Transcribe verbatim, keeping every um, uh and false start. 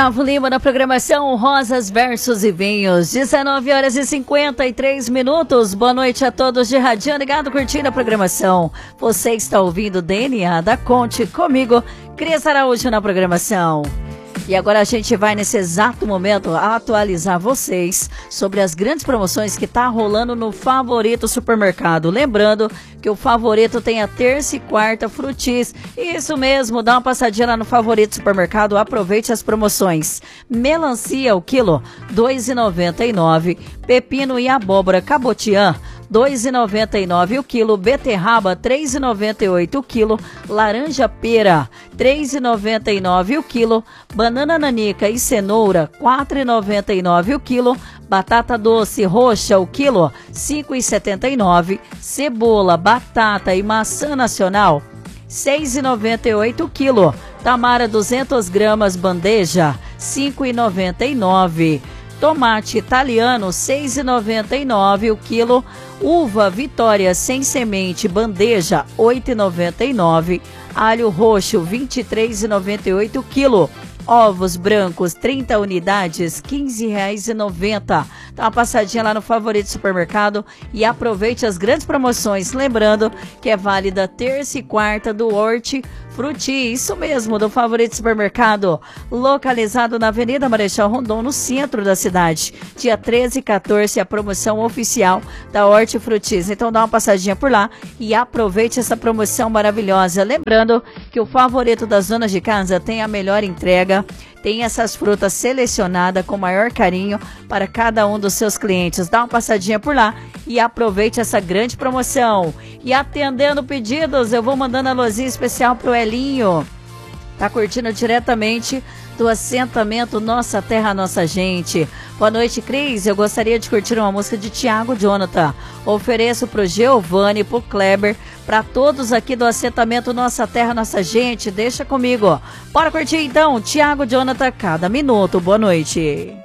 Gustavo Lima na programação Rosas Versos e Vinhos, dezenove horas e cinquenta e três minutos. Boa noite a todos de Radinho ligado, curtindo a programação. Você está ouvindo D N A da Conte comigo, Cris Araújo na programação. E agora a gente vai nesse exato momento atualizar vocês sobre as grandes promoções que tá rolando no Favorito Supermercado. Lembrando que o Favorito tem a terça e quarta frutis. Isso mesmo, dá uma passadinha lá no Favorito Supermercado, aproveite as promoções. Melancia o quilo, dois reais e noventa e nove centavos. Pepino e abóbora cabotiã, dois reais e noventa e nove centavos o quilo. Beterraba, três reais e noventa e oito centavos o quilo. Laranja pera, três reais e noventa e nove centavos o quilo. Banana nanica e cenoura, quatro reais e noventa e nove centavos o quilo. Batata doce roxa o quilo, cinco reais e setenta e nove centavos. Cebola, batata e maçã nacional, seis reais e noventa e oito centavos o quilo. Tamara duzentas gramas bandeja, cinco reais e noventa e nove centavos. Tomate italiano, seis reais e noventa e nove centavos o quilo. Uva Vitória sem semente bandeja, oito reais e noventa e nove centavos. Alho roxo, vinte e três reais e noventa e oito centavos o quilo. Ovos brancos, trinta unidades, quinze reais e noventa centavos. Dá uma passadinha lá no Favorito Supermercado e aproveite as grandes promoções. Lembrando que é válida terça e quarta do Horti Fruti, isso mesmo, do Favorito Supermercado, localizado na Avenida Marechal Rondon, no centro da cidade. Dia treze e quatorze, a promoção oficial da Horti Frutis. Então dá uma passadinha por lá e aproveite essa promoção maravilhosa. Lembrando que o Favorito das donas de casa tem a melhor entrega, tem essas frutas selecionadas com maior carinho para cada um dos seus clientes. Dá uma passadinha por lá e aproveite essa grande promoção. E atendendo pedidos, eu vou mandando a luzinha especial pro Elinho. Tá curtindo diretamente do assentamento Nossa Terra, Nossa Gente. Boa noite, Cris. Eu gostaria de curtir uma música de Thiago Jonathan. Ofereço pro Giovanni, pro Kleber, para todos aqui do assentamento Nossa Terra, Nossa Gente. Deixa comigo. Bora curtir então, Thiago Jonathan, cada minuto. Boa noite.